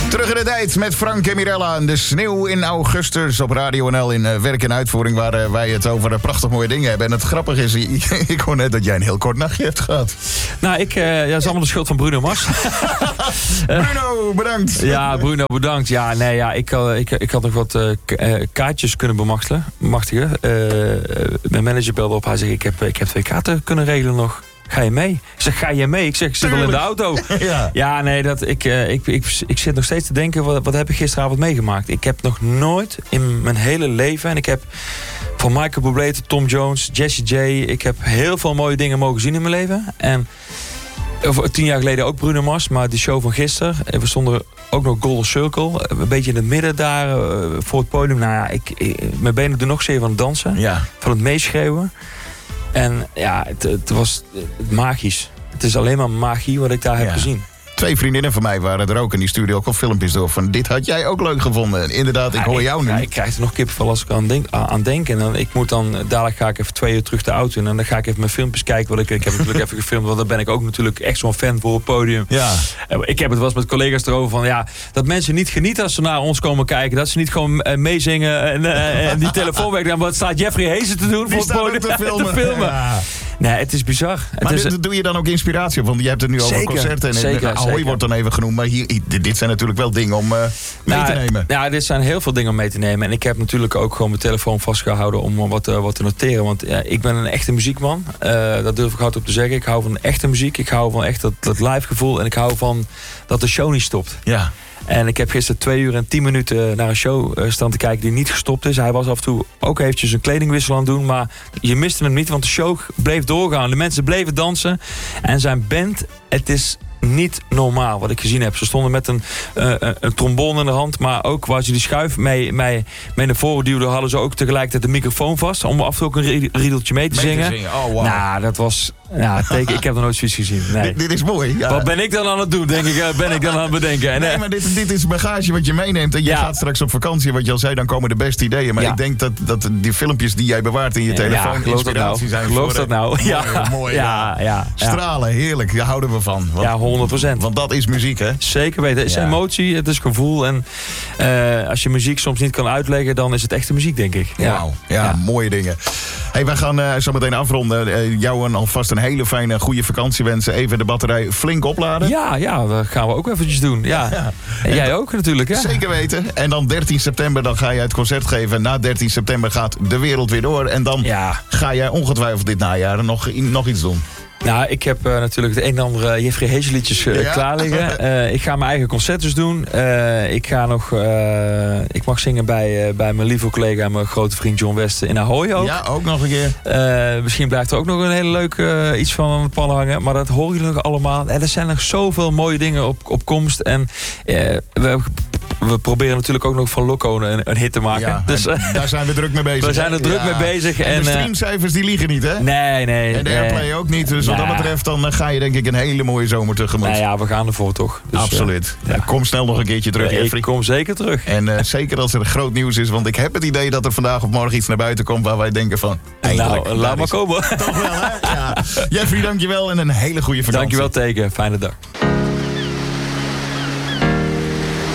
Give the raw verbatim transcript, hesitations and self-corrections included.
Terug in de tijd met Frank en Mirella en de sneeuw in augustus op Radio N L in uh, werk en uitvoering, waar uh, wij het over uh, prachtig mooie dingen hebben. En het grappige is, ik hoor net dat jij een heel kort nachtje hebt gehad. Nou, ik, uh, ja, dat is allemaal de schuld van Bruno Mars. Bruno, bedankt. Ja, Bruno, bedankt. Ja, nee, ja, ik, uh, ik, ik had nog wat uh, k- uh, kaartjes kunnen bemachtigen. Machtigen. Uh, mijn manager belde op, hij zegt, ik heb, ik heb twee kaarten kunnen regelen nog. Ga je mee? Ik zeg, ga je mee? Ik zeg, ik zit al in de auto. Ja, ja nee, dat, ik, uh, ik, ik, ik zit nog steeds te denken, wat, wat heb ik gisteravond meegemaakt? Ik heb nog nooit in mijn hele leven, en ik heb van Michael Bublé tot Tom Jones, Jessie J, ik heb heel veel mooie dingen mogen zien in mijn leven. En of, tien jaar geleden ook Bruno Mars, maar die show van gisteren, we stonden ook nog Golden Circle, een beetje in het midden daar, uh, voor het podium. Nou ja, ik, ik, mijn benen doen nog zeer van het dansen, ja. Van het meeschreeuwen. En ja, het, het was magisch. Het is alleen maar magie wat ik daar heb Ja. gezien. Twee vriendinnen van mij waren er ook en die stuurden ook al filmpjes door van dit had jij ook leuk gevonden. Inderdaad, ik Ja, hoor ik, jou nu. Ja, ik krijg er nog kippenvel als ik aan denk, aan denk. En dan, ik moet dan, dadelijk ga ik even twee uur terug de auto in en dan ga ik even mijn filmpjes kijken. Wat ik, ik heb natuurlijk even gefilmd, want dan ben ik ook natuurlijk echt zo'n fan voor het podium. Ja. Ik heb het wel eens met collega's erover van ja, dat mensen niet genieten als ze naar ons komen kijken. Dat ze niet gewoon uh, meezingen en, uh, en die telefoon wegnemen. Wat staat Jeffrey Hezen te doen Die voor het podium? te filmen. te filmen. Ja. Nee, het is bizar. Maar het is, dit, doe je dan ook inspiratie op? Want je hebt het nu over Zeker, concerten. En zeker, Ahoy zeker. wordt dan even genoemd. Maar hier, dit zijn natuurlijk wel dingen om uh, mee nou, te nemen. Ja, dit zijn heel veel dingen om mee te nemen. En ik heb natuurlijk ook gewoon mijn telefoon vastgehouden om wat, uh, wat te noteren. Want ja, ik ben een echte muziekman. Uh, dat durf ik hardop te zeggen. Ik hou van echte muziek. Ik hou van echt dat, dat live gevoel. En ik hou van dat de show niet stopt. Ja. En ik heb gisteren twee uur en tien minuten naar een show staan te kijken die niet gestopt is. Hij was af en toe ook eventjes een kledingwissel aan het doen. Maar je miste hem niet, want de show bleef doorgaan. De mensen bleven dansen. En zijn band, het is niet normaal wat ik gezien heb. Ze stonden met een, uh, een trombone in de hand. Maar ook waar ze die schuif mee, mee, mee naar voren duwden, hadden ze ook tegelijkertijd de microfoon vast. Om af en toe ook een riedeltje mee te Mee zingen. te zingen. Oh, wow. Nou, dat was... Ja, teken, ik heb er nooit zoiets gezien. Nee. Dit, dit is mooi. Ja. Wat ben ik dan aan het doen, denk ik, ben ik dan aan het bedenken. En, Nee, maar dit, dit is bagage wat je meeneemt. En je Ja. gaat straks op vakantie. Wat je al zei, dan komen de beste ideeën. Maar Ja. ik denk dat, dat die filmpjes die jij bewaart in je telefoon ja, geloof dat inspiratie nou. zijn. Geloof voor, dat nou. Mooi, Ja, mooi, ja, ja, ja. Stralen, heerlijk. Daar houden we van. Want, Ja, honderd procent. Want dat is muziek, hè? Zeker weten. Het is Ja. emotie, het is gevoel. En uh, als je muziek soms niet kan uitleggen, dan is het echte muziek, denk ik. Ja, Wauw, ja, ja, mooie dingen. Hey, wij gaan uh, zo meteen afronden. Uh, jou een, alvast een hele fijne, goede vakantie wensen. Even de batterij flink opladen. Ja, ja, dat gaan we ook eventjes doen. Ja. Ja. En jij ook natuurlijk, hè? Zeker weten. En dan dertien september, dan ga je het concert geven. Na dertien september gaat de wereld weer door. En dan Ja. ga jij ongetwijfeld dit najaar nog, nog iets doen. Nou, ik heb uh, natuurlijk het een en ander uh, Jeffrey Hezen liedjes uh, Ja. klaar liggen. Uh, ik ga mijn eigen concerten doen. Uh, ik ga nog... Uh, ik mag zingen bij, uh, bij mijn lieve collega en mijn grote vriend John West in Ahoy ook. Ja, ook nog een keer. Uh, misschien blijft er ook nog een hele leuke uh, iets van aan de pannen hangen. Maar dat horen jullie nog allemaal. En er zijn nog zoveel mooie dingen op, op komst. En uh, we, we proberen natuurlijk ook nog van Loco een, een hit te maken. Ja, dus, uh, daar zijn we druk mee bezig. we zijn er druk Ja. mee bezig. En, En, de uh, streamcijfers die liegen niet, hè? nee, nee. En de nee. airplay ook niet. Dus wat Nou, dat betreft, dan uh, ga je denk ik een hele mooie zomer tegemoet. Nou ja, we gaan ervoor toch. Dus, Absoluut. Uh, ja. Kom snel nog een keertje terug, Ja, Jeffrey. ik kom zeker terug. En uh, zeker als er groot nieuws is, want ik heb het idee dat er vandaag of morgen iets naar buiten komt waar wij denken van, eindelijk. Nou, laat maar komen. Toch wel, hè? Ja. Jeffrey, dankjewel en een hele goede vakantie. Dankjewel, Teken. Fijne dag.